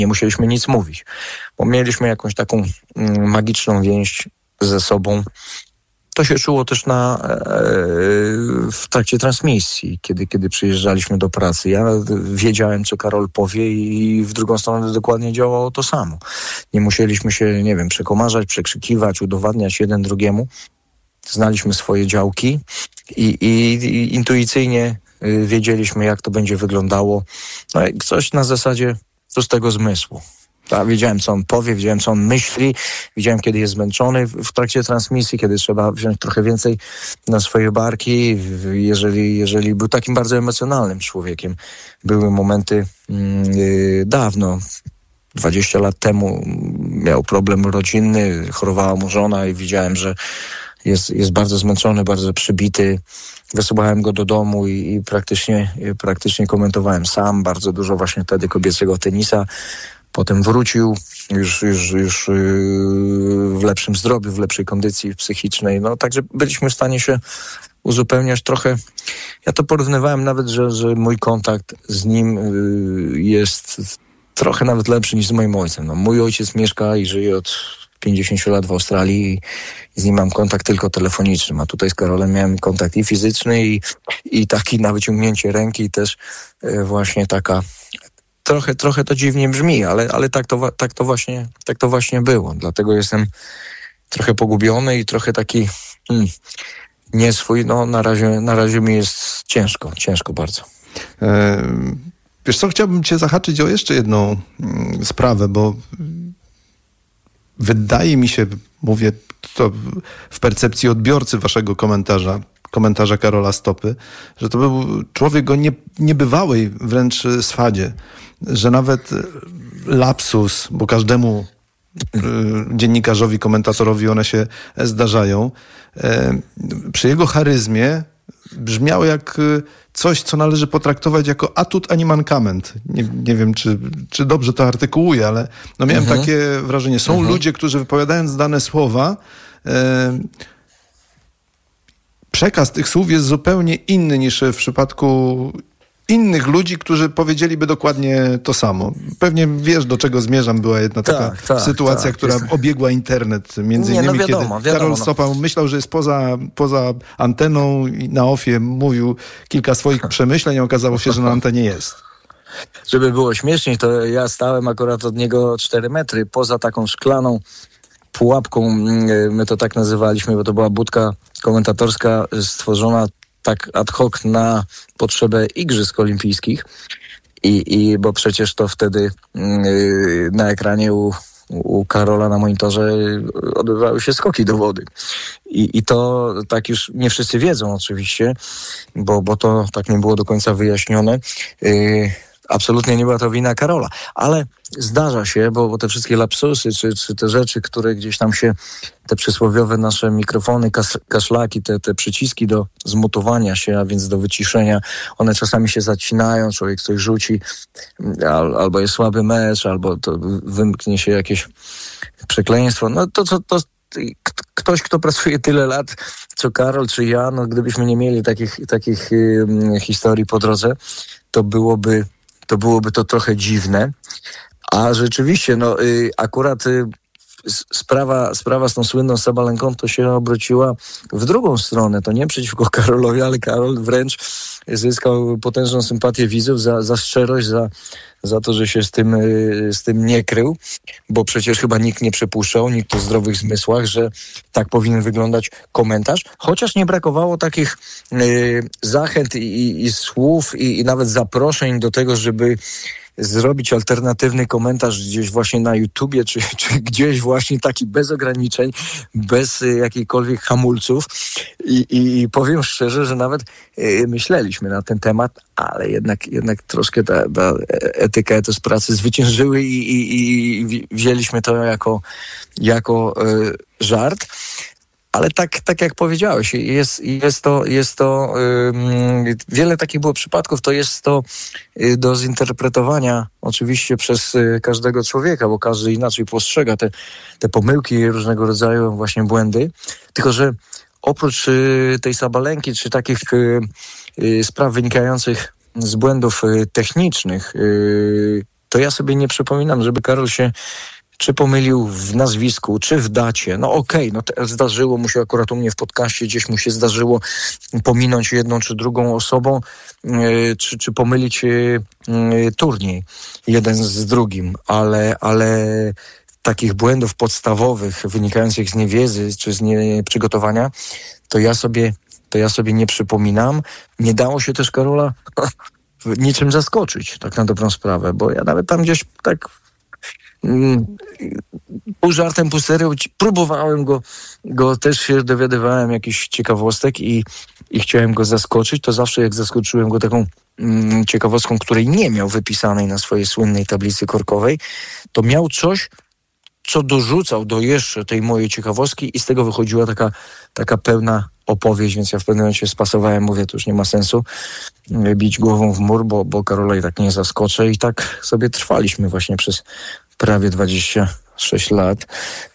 Nie musieliśmy nic mówić, bo mieliśmy jakąś taką magiczną więź ze sobą. To się czuło też w trakcie transmisji, kiedy przyjeżdżaliśmy do pracy. Ja wiedziałem, co Karol powie i w drugą stronę dokładnie działało to samo. Nie musieliśmy się, nie wiem, przekomarzać, przekrzykiwać, udowadniać jeden drugiemu. Znaliśmy swoje działki i intuicyjnie wiedzieliśmy, jak to będzie wyglądało. No, coś na zasadzie prostego zmysłu. Wiedziałem, co on powie, wiedziałem, co on myśli, wiedziałem, kiedy jest zmęczony w trakcie transmisji, kiedy trzeba wziąć trochę więcej na swoje barki, jeżeli był takim bardzo emocjonalnym człowiekiem. Były momenty dawno, 20 lat temu miał problem rodzinny, chorowała mu żona i widziałem, że jest bardzo zmęczony, bardzo przybity. Wysyłałem go do domu i praktycznie komentowałem sam bardzo dużo właśnie wtedy kobiecego tenisa. Potem wrócił już w lepszym zdrowiu, w lepszej kondycji psychicznej. No także byliśmy w stanie się uzupełniać trochę. Ja to porównywałem nawet, że mój kontakt z nim jest trochę nawet lepszy niż z moim ojcem. No, mój ojciec mieszka i żyje od 50 lat w Australii i z nim mam kontakt tylko telefoniczny. A tutaj z Karolem miałem kontakt i fizyczny i taki na wyciągnięcie ręki i też właśnie taka... Trochę to dziwnie brzmi, ale tak to właśnie było. Dlatego jestem trochę pogubiony i trochę taki nie swój. No na razie mi jest ciężko bardzo. Wiesz co, chciałbym cię zahaczyć o jeszcze jedną sprawę, bo wydaje mi się, mówię to w percepcji odbiorcy waszego komentarza Karola Stopy, że to był człowiek o niebywałej wręcz swadzie, że nawet lapsus, bo każdemu dziennikarzowi, komentatorowi one się zdarzają, przy jego charyzmie brzmiało jak coś, co należy potraktować jako atut, a nie mankament. Nie wiem, czy dobrze to artykułuję, ale no miałem takie wrażenie. Są ludzie, którzy wypowiadając dane słowa, przekaz tych słów jest zupełnie inny niż w przypadku innych ludzi, którzy powiedzieliby dokładnie to samo. Pewnie wiesz, do czego zmierzam. Była jedna taka sytuacja, która obiegła internet. Między innymi, wiadomo, kiedy Karol Stopa myślał, że jest poza anteną i na ofie mówił kilka swoich przemyśleń, a okazało się, że na antenie jest. Żeby było śmieszniej, to ja stałem akurat od niego 4 metry poza taką szklaną pułapką, my to tak nazywaliśmy, bo to była budka komentatorska stworzona tak ad hoc na potrzebę Igrzysk Olimpijskich i bo przecież to wtedy na ekranie u Karola na monitorze odbywały się skoki do wody. I to tak już nie wszyscy wiedzą oczywiście, bo to tak nie było do końca wyjaśnione. Absolutnie nie była to wina Karola, ale zdarza się, bo te wszystkie lapsusy, czy te rzeczy, które gdzieś tam się, te przysłowiowe nasze mikrofony, kaszlaki, te przyciski do zmutowania się, a więc do wyciszenia, one czasami się zacinają, człowiek coś rzuci, albo jest słaby mecz, albo to wymknie się jakieś przekleństwo. No to ktoś, kto pracuje tyle lat, co Karol, czy ja, no gdybyśmy nie mieli takich historii po drodze, to byłoby to trochę dziwne, a rzeczywiście, akurat sprawa z tą słynną Sabalenką to się obróciła w drugą stronę, to nie przeciwko Karolowi, ale Karol wręcz zyskał potężną sympatię widzów za szczerość, za to, że się z tym nie krył, bo przecież chyba nikt nie przypuszczał, nikt o zdrowych zmysłach, że tak powinien wyglądać komentarz, chociaż nie brakowało takich zachęt i słów i nawet zaproszeń do tego, żeby zrobić alternatywny komentarz gdzieś właśnie na YouTubie, czy gdzieś właśnie taki bez ograniczeń, bez jakichkolwiek hamulców i powiem szczerze, że nawet myśleliśmy na ten temat, ale jednak troszkę ta etyka, etos pracy zwyciężyły i wzięliśmy to jako żart. Ale tak jak powiedziałeś, jest to wiele takich było przypadków, to jest to do zinterpretowania oczywiście przez każdego człowieka, bo każdy inaczej postrzega te pomyłki i różnego rodzaju właśnie błędy. Tylko że oprócz tej Sabalenki, czy takich spraw wynikających z błędów technicznych, to ja sobie nie przypominam, żeby Karol się czy pomylił w nazwisku, czy w dacie. No okej, zdarzyło mu się akurat u mnie w podcaście, gdzieś mu się zdarzyło pominąć jedną czy drugą osobą, czy pomylić turniej jeden z drugim, ale takich błędów podstawowych wynikających z niewiedzy czy z nieprzygotowania, to ja sobie nie przypominam. Nie dało się też Karola niczym zaskoczyć, tak na dobrą sprawę, bo ja nawet tam gdzieś tak pół żartem, pół serio próbowałem go też się dowiadywałem jakichś ciekawostek i chciałem go zaskoczyć. To zawsze jak zaskoczyłem go taką ciekawostką, której nie miał wypisanej na swojej słynnej tablicy korkowej, to miał coś, co dorzucał do jeszcze tej mojej ciekawostki i z tego wychodziła taka pełna opowieść, więc ja w pewnym momencie spasowałem, mówię, to już nie ma sensu bić głową w mur, bo Karola i tak nie zaskoczę i tak sobie trwaliśmy właśnie przez prawie 26 lat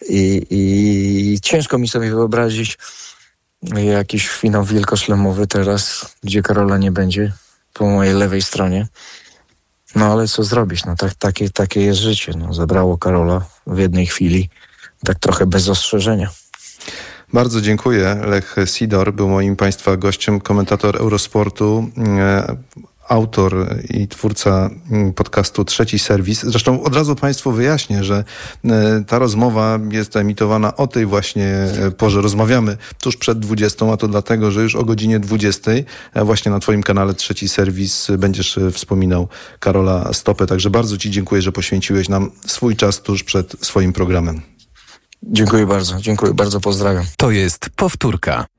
i ciężko mi sobie wyobrazić jakiś finał wielkoszlemowy teraz, gdzie Karola nie będzie po mojej lewej stronie. No ale co zrobić? No takie jest życie. No, zabrało Karola w jednej chwili, tak trochę bez ostrzeżenia. Bardzo dziękuję. Lech Sidor był moim Państwa gościem, komentator Eurosportu, autor i twórca podcastu Trzeci Serwis. Zresztą od razu Państwu wyjaśnię, że ta rozmowa jest emitowana o tej właśnie porze. Rozmawiamy tuż przed 20, a to dlatego, że już o godzinie 20 właśnie na Twoim kanale Trzeci Serwis będziesz wspominał Karola Stopę. Także bardzo Ci dziękuję, że poświęciłeś nam swój czas tuż przed swoim programem. Dziękuję bardzo, pozdrawiam. To jest powtórka.